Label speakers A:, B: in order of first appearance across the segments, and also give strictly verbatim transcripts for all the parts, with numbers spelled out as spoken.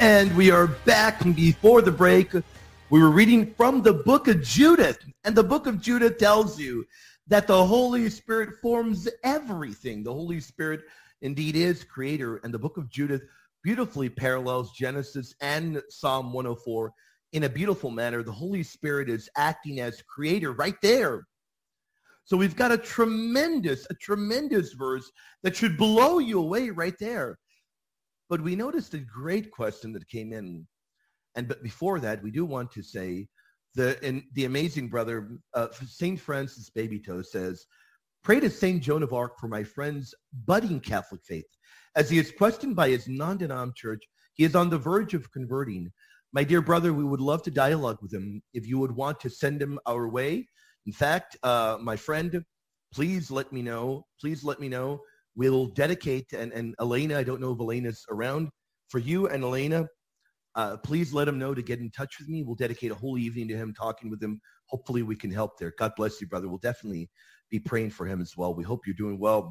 A: And we are back. Before the break, we were reading from the book of Judith. And the book of Judith tells you that the Holy Spirit forms everything. The Holy Spirit indeed is creator. And the book of Judith beautifully parallels Genesis and Psalm one oh four in a beautiful manner. The Holy Spirit is acting as creator right there. So we've got a tremendous, a tremendous verse that should blow you away right there. But we noticed a great question that came in. And but before that, we do want to say the in, the amazing brother, uh, Saint Francis Babytoe says, pray to Saint Joan of Arc for my friend's budding Catholic faith. As he is questioned by his non-denom church, he is on the verge of converting. My dear brother, we would love to dialogue with him. If you would want to send him our way. In fact, uh, my friend, please let me know. Please let me know. We'll dedicate, and, and Elena, I don't know if Elena's around. For you and Elena, uh, please let him know to get in touch with me. We'll dedicate a whole evening to him, talking with him. Hopefully we can help there. God bless you, brother. We'll definitely be praying for him as well. We hope you're doing well.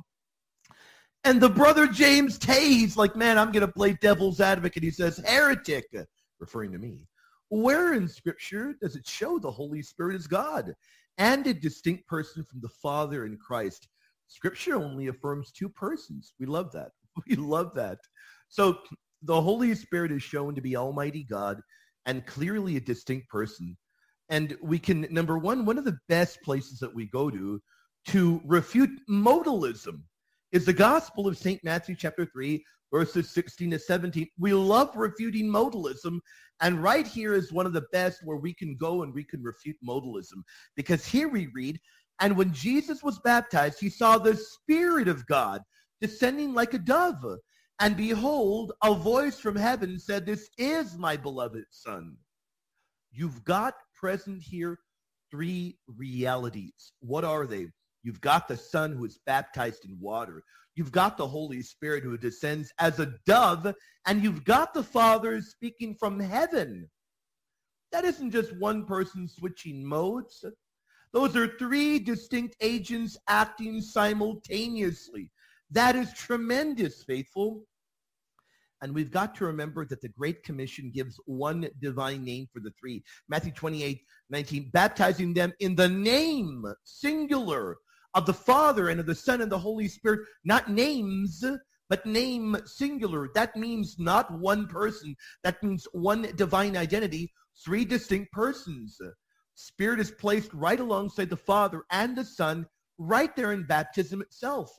A: And the brother James Tay, he's like, man, I'm going to play devil's advocate. He says, heretic, referring to me. Where in Scripture does it show the Holy Spirit is God and a distinct person from the Father in Christ? Scripture only affirms two persons. We love that. We love that. So the Holy Spirit is shown to be Almighty God and clearly a distinct person. And we can, number one, one of the best places that we go to to refute modalism is the Gospel of Saint Matthew chapter three, verses sixteen to seventeen. We love refuting modalism. And right here is one of the best where we can go and we can refute modalism. Because here we read, and when Jesus was baptized, he saw the Spirit of God descending like a dove. And behold, a voice from heaven said, this is my beloved Son. You've got present here three realities. What are they? You've got the Son who is baptized in water. You've got the Holy Spirit who descends as a dove. And you've got the Father speaking from heaven. That isn't just one person switching modes. Those are three distinct agents acting simultaneously. That is tremendous, faithful. And we've got to remember that the Great Commission gives one divine name for the three. Matthew twenty-eight nineteen, baptizing them in the name, singular, of the Father and of the Son and the Holy Spirit. Not names, but name, singular. That means not one person. That means one divine identity, three distinct persons. Spirit is placed right alongside the Father and the Son, right there in baptism itself.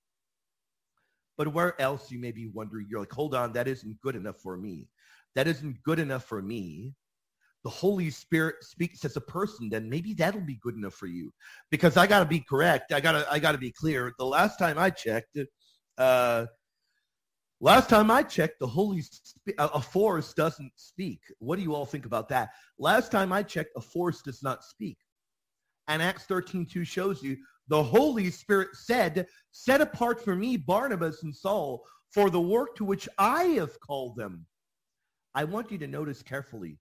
A: But where else, you may be wondering, you're like, hold on, that isn't good enough for me. That isn't good enough for me. The Holy Spirit speaks as a person, then maybe that'll be good enough for you. Because I got to be correct. I got to I got to be clear. The last time I checked, uh, Last time I checked, the Holy Sp- a force doesn't speak. What do you all think about that? Last time I checked, a force does not speak. And Acts thirteen two shows you the Holy Spirit said, set apart for me Barnabas and Saul for the work to which I have called them. I want you to notice carefully.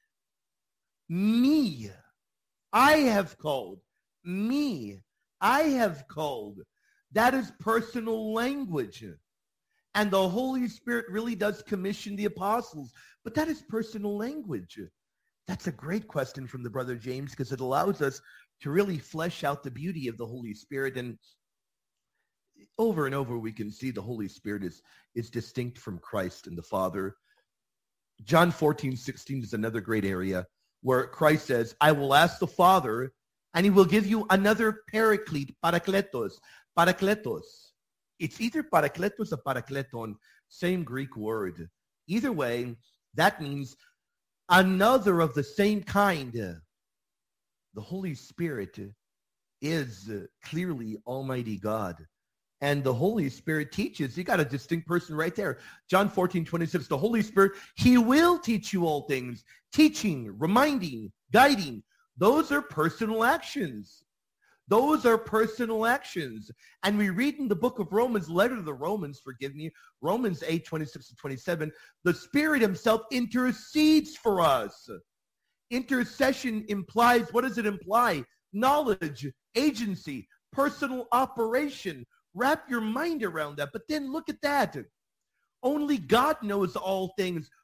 A: Me, I have called. Me, I have called. That is personal language. And the Holy Spirit really does commission the apostles. But that is personal language. That's a great question from the brother James, because it allows us to really flesh out the beauty of the Holy Spirit. And over and over we can see the Holy Spirit is, is distinct from Christ and the Father. John fourteen sixteen is another great area where Christ says, I will ask the Father, and he will give you another paraclete, parakletos, parakletos. It's either parakletos or parakleton, same Greek word. Either way, that means another of the same kind. The Holy Spirit is clearly Almighty God. And the Holy Spirit teaches. You got a distinct person right there. John fourteen twenty-six, the Holy Spirit, he will teach you all things. Teaching, reminding, guiding. Those are personal actions. Those are personal actions. And we read in the book of Romans, letter to the Romans, forgive me, Romans eight, twenty-six to twenty-seven, the Spirit himself intercedes for us. Intercession implies, what does it imply? Knowledge, agency, personal operation. Wrap your mind around that. But then look at that. Only God knows all things.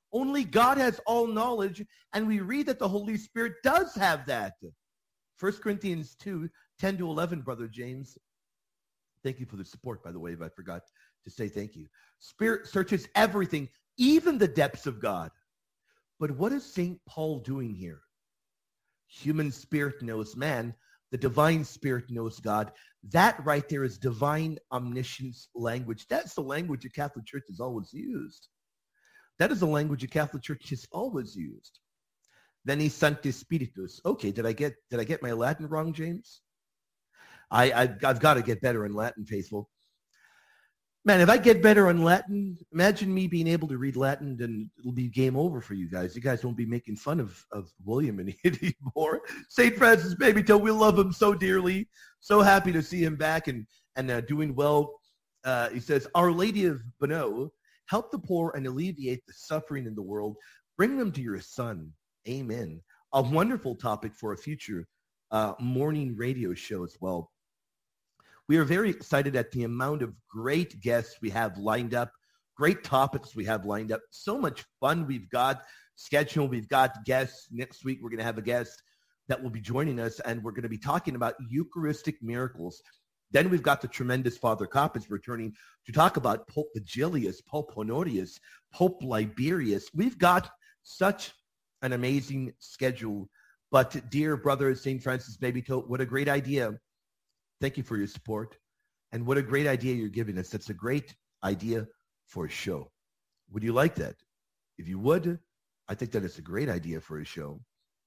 A: Only God has all knowledge, and we read that the Holy Spirit does have that. First Corinthians two, ten to eleven, Brother James. Thank you for the support, by the way, if I forgot to say thank you. Spirit searches everything, even the depths of God. But what is Saint Paul doing here? Human spirit knows man. The divine spirit knows God. That right there is divine omniscience language. That's the language the Catholic Church has always used. That is the language the Catholic Church has always used. Veni Sancte Spiritus. Okay, did I get did I get my Latin wrong, James? I, I've, I've got to get better in Latin, faithful. Man, if I get better in Latin, imagine me being able to read Latin, then it'll be game over for you guys. You guys won't be making fun of, of William anymore. Saint Francis Baby Toe, we love him so dearly. So happy to see him back and, and uh, doing well. Uh, he says, Our Lady of Bonneau, help the poor and alleviate the suffering in the world. Bring them to your Son. Amen. A wonderful topic for a future uh, morning radio show as well. We are very excited at the amount of great guests we have lined up, great topics we have lined up. So much fun we've got scheduled. We've got guests. Next week, we're going to have a guest that will be joining us, and we're going to be talking about Eucharistic miracles. Then we've got the tremendous Father Coppins returning to talk about Pope Vigilius, Pope Honorius, Pope Liberius. We've got such an amazing schedule. But dear brother, Saint Francis Baby Toe, what a great idea. Thank you for your support. And what a great idea you're giving us. That's a great idea for a show. Would you like that? If you would, I think that it's a great idea for a show.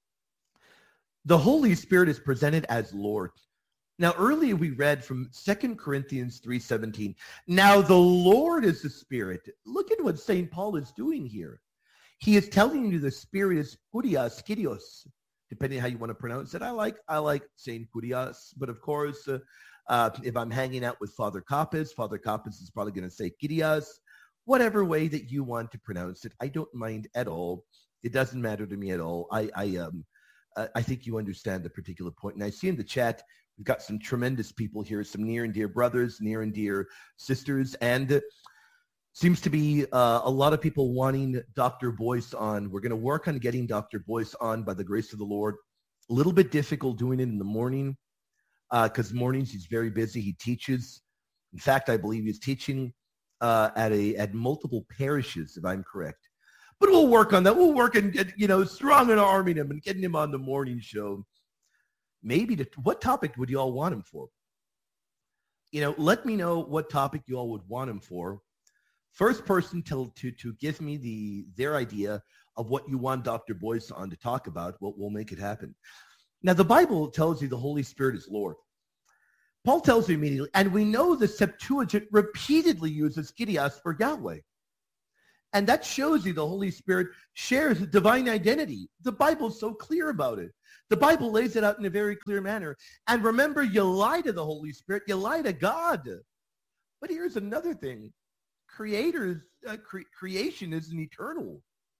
A: The Holy Spirit is presented as Lord. Now, earlier we read from Second Corinthians three seventeen. Now, the Lord is the Spirit. Look at what Saint Paul is doing here. He is telling you the Spirit is Kurios, Kyrios, depending on how you want to pronounce it. I like I like saying Kurios, but of course, uh, uh, if I'm hanging out with Father Coppins, Father Coppins is probably going to say Kyrios, whatever way that you want to pronounce it. I don't mind at all. It doesn't matter to me at all. I I um I think you understand the particular point. And I see in the chat, we've got some tremendous people here, some near and dear brothers, near and dear sisters, and seems to be uh, a lot of people wanting Doctor Boyce on. We're going to work on getting Doctor Boyce on by the grace of the Lord. A little bit difficult doing it in the morning because uh, mornings he's very busy. He teaches. In fact, I believe he's teaching uh, at a at multiple parishes, if I'm correct. But we'll work on that. We'll work and get, you know, strong and arming him and getting him on the morning show. Maybe to, what topic would you all want him for? You know, let me know what topic you all would want him for. First person to, to, to give me the their idea of what you want Doctor Boyce on to talk about, we'll, we'll make it happen. Now, the Bible tells you the Holy Spirit is Lord. Paul tells you immediately, and we know the Septuagint repeatedly uses Kyrios for Yahweh. And that shows you the Holy Spirit shares a divine identity. The Bible's so clear about it. The Bible lays it out in a very clear manner. And remember, you lie to the Holy Spirit, you lie to God. But here's another thing. Creators, uh, cre- creation isn't eternal.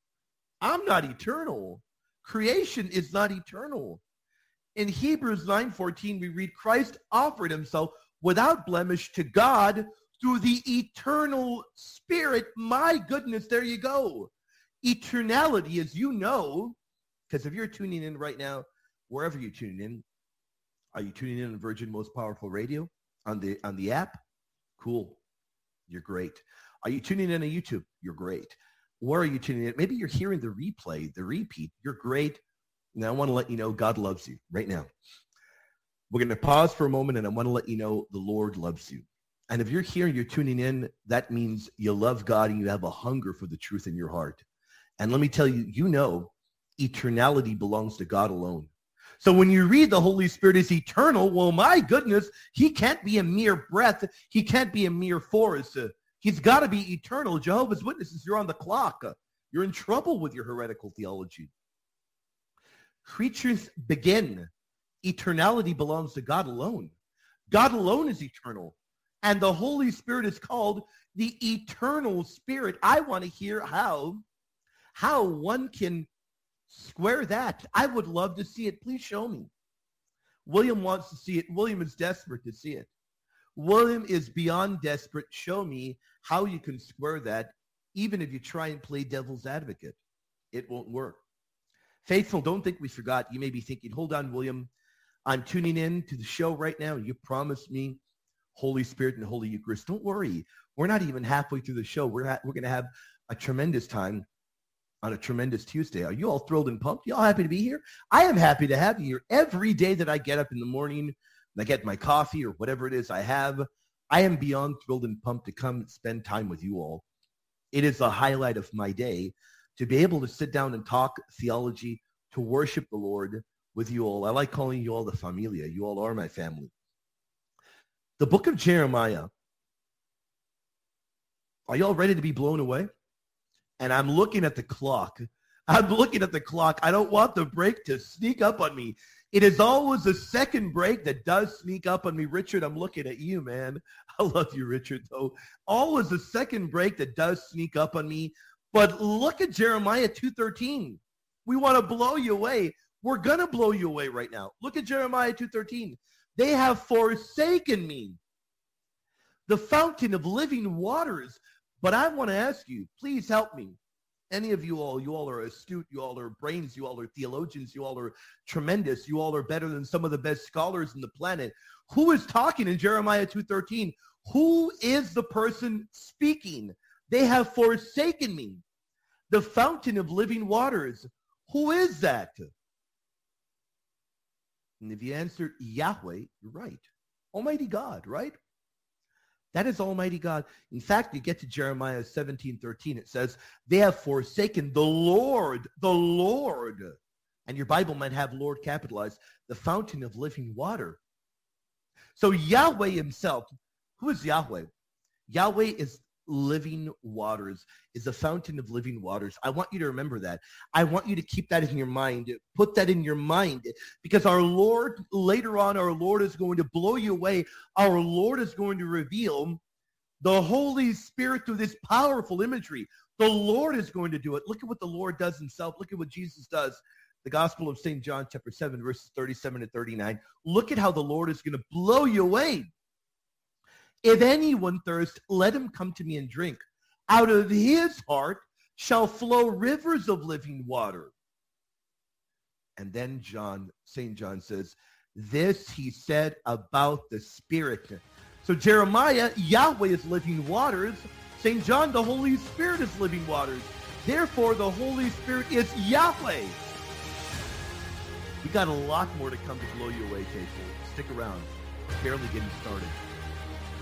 A: I'm not eternal. Creation is not eternal. In Hebrews nine fourteen, we read, Christ offered himself without blemish to God through the eternal Spirit. My goodness, there you go. Eternality, as you know, because if you're tuning in right now, wherever you're tuning in, are you tuning in on Virgin Most Powerful Radio on the on the app? Cool. You're great. Are you tuning in on YouTube? You're great. Where are you tuning in? Maybe you're hearing the replay, the repeat. You're great. And I want to let you know God loves you right now. We're going to pause for a moment, and I want to let you know the Lord loves you. And if you're here and you're tuning in, that means you love God and you have a hunger for the truth in your heart. And let me tell you, you know, eternality belongs to God alone. So when you read the Holy Spirit is eternal, well, my goodness, he can't be a mere breath. He can't be a mere force. Uh, he's got to be eternal. Jehovah's Witnesses, you're on the clock. Uh, you're in trouble with your heretical theology. Creatures begin. Eternality belongs to God alone. God alone is eternal. And the Holy Spirit is called the eternal Spirit. I want to hear how, how one can square that. I would love to see it. Please show me. William wants to see it. William is desperate to see it. William is beyond desperate. Show me how you can square that. even if you try and play devil's advocate. It won't work. Faithful, don't think we forgot. You may be thinking, hold on, William. I'm tuning in to the show right now. You promised me Holy Spirit and Holy Eucharist. Don't worry. We're not even halfway through the show. We're, ha- we're going to have a tremendous time on a tremendous Tuesday. Are you all thrilled and pumped? You all happy to be here? I am happy to have you here. Every day that I get up in the morning and I get my coffee or whatever it is I have, I am beyond thrilled and pumped to come and spend time with you all. It is the highlight of my day to be able to sit down and talk theology, to worship the Lord with you all. I like calling you all the familia. You all are my family. The book of Jeremiah. Are you all ready to be blown away? And I'm looking at the clock. I'm looking at the clock. I don't want the break to sneak up on me. It is always the second break that does sneak up on me. Richard, I'm looking at you, man. I love you, Richard, though. Always the second break that does sneak up on me. But look at Jeremiah two thirteen. We want to blow you away. We're going to blow you away right now. Look at Jeremiah two thirteen. They have forsaken me, the fountain of living waters. But I want to ask you, please help me. Any of you all, you all are astute. You all are brains. You all are theologians. You all are tremendous. You all are better than some of the best scholars on the planet. Who is talking in Jeremiah two thirteen? Who is the person speaking? They have forsaken me, the fountain of living waters. Who is that? And if you answered Yahweh, you're right. Almighty God, right? That is Almighty God. In fact, you get to Jeremiah seventeen thirteen. It says, they have forsaken the Lord, the Lord. And your Bible might have Lord capitalized, the fountain of living water. So Yahweh himself, who is Yahweh? Yahweh is living waters, is the fountain of living waters. I want you to remember that. I want you to keep that in your mind. Put that in your mind, because our Lord, later on, our Lord is going to blow you away. Our Lord is going to reveal the Holy Spirit through this powerful imagery. The Lord is going to do it. Look at what the Lord does himself. Look at what Jesus does. The Gospel of Saint John, chapter seven, verses thirty-seven and thirty-nine. Look at how the Lord is going to blow you away. If anyone thirst, let him come to me and drink. Out of his heart shall flow rivers of living water. And then John, Saint John says, this he said about the Spirit. So Jeremiah, Yahweh is living waters. Saint John, the Holy Spirit is living waters. Therefore, the Holy Spirit is Yahweh. We got a lot more to come to blow you away, faithful. Stick around. Barely getting started.